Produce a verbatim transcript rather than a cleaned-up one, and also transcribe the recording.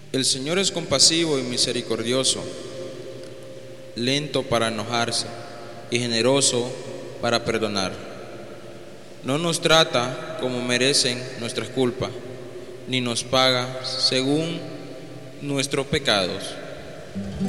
El Señor es compasivo y misericordioso, lento para enojarse y generoso para perdonar. No nos trata como merecen nuestras culpas, ni nos paga según nuestros pecados.